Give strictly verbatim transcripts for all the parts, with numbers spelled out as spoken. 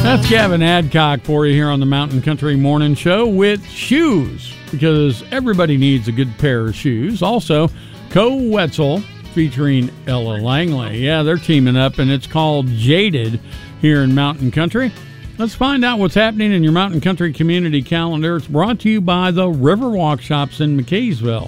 That's Gavin Adcock for you here on the Mountain Country Morning Show with shoes, because everybody needs a good pair of shoes. Also, Co Wetzel featuring Ella Langley. Yeah, they're teaming up, and it's called Jaded here in Mountain Country. Let's find out what's happening in your Mountain Country community calendar. It's brought to you by the Riverwalk Shops in McKaysville.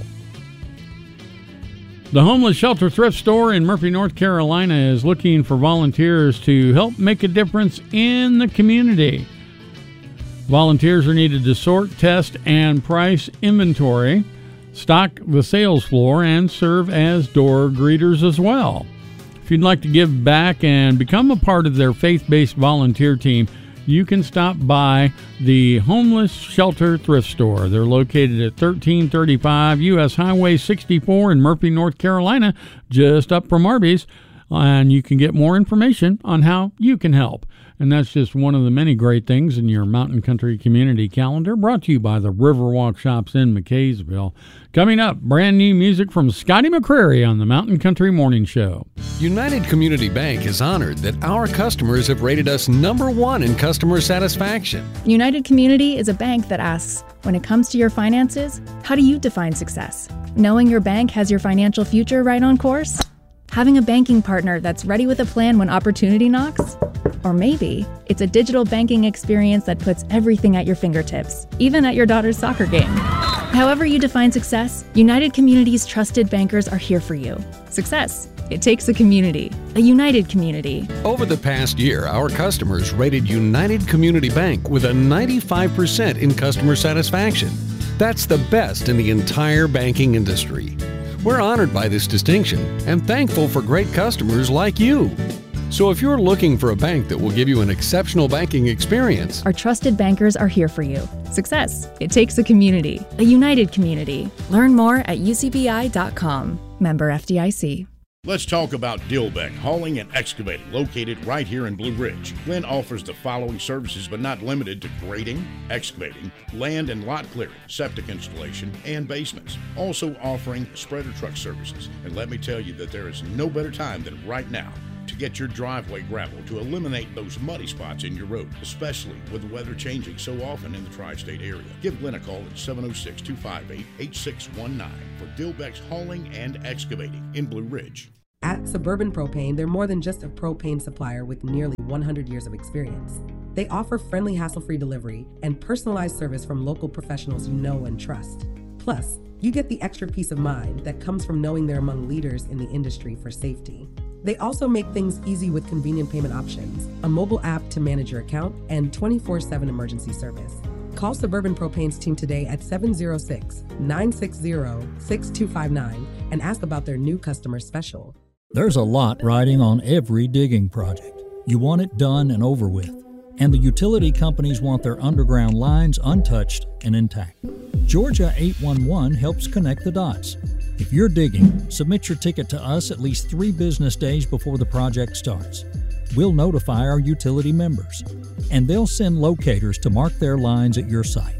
The Homeless Shelter Thrift Store in Murphy, North Carolina is looking for volunteers to help make a difference in the community. Volunteers are needed to sort, test, and price inventory, stock the sales floor, and serve as door greeters as well. If you'd like to give back and become a part of their faith-based volunteer team, you can stop by the Homeless Shelter Thrift Store. They're located at thirteen thirty-five U S Highway sixty-four in Murphy, North Carolina, just up from Arby's, and you can get more information on how you can help. And that's just one of the many great things in your Mountain Country community calendar, brought to you by the Riverwalk Shops in McKaysville. Coming up, brand new music from Scotty McCreery on the Mountain Country Morning Show. United Community Bank is honored that our customers have rated us number one in customer satisfaction. United Community is a bank that asks, when it comes to your finances, how do you define success? Knowing your bank has your financial future right on course? Having a banking partner that's ready with a plan when opportunity knocks? Or maybe it's a digital banking experience that puts everything at your fingertips, even at your daughter's soccer game. However you define success, United Community's trusted bankers are here for you. Success. It takes a community, a united community. Over the past year, our customers rated United Community Bank with a ninety-five percent in customer satisfaction. That's the best in the entire banking industry. We're honored by this distinction and thankful for great customers like you. So if you're looking for a bank that will give you an exceptional banking experience, our trusted bankers are here for you. Success. It takes a community, a united community. Learn more at U C B I dot com. Member F D I C. Let's talk about Dilbeck Hauling and Excavating, located right here in Blue Ridge. Glenn offers the following services, but not limited to grading, excavating, land and lot clearing, septic installation, and basements. Also offering spreader truck services. And let me tell you that there is no better time than right now to get your driveway gravel to eliminate those muddy spots in your road, especially with the weather changing so often in the tri-state area. Give Glenn a call at seven oh six, two five eight, eight six one nine for Dilbeck's Hauling and Excavating in Blue Ridge. At Suburban Propane, they're more than just a propane supplier with nearly one hundred years of experience. They offer friendly, hassle-free delivery and personalized service from local professionals you know and trust. Plus, you get the extra peace of mind that comes from knowing they're among leaders in the industry for safety. They also make things easy with convenient payment options, a mobile app to manage your account, and twenty-four seven emergency service. Call Suburban Propane's team today at seven oh six, nine six zero, six two five nine and ask about their new customer special. There's a lot riding on every digging project. You want it done and over with. And the utility companies want their underground lines untouched and intact. Georgia eight one one helps connect the dots. If you're digging, submit your ticket to us at least three business days before the project starts. We'll notify our utility members, and they'll send locators to mark their lines at your site.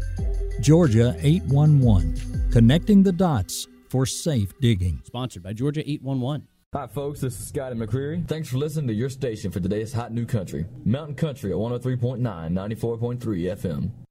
Georgia eight one one, connecting the dots for safe digging. Sponsored by Georgia eight one one. Hi folks, this is Scotty McCreery. Thanks for listening to your station for today's Hot New Country. Mountain Country at one oh three point nine, ninety-four point three F M.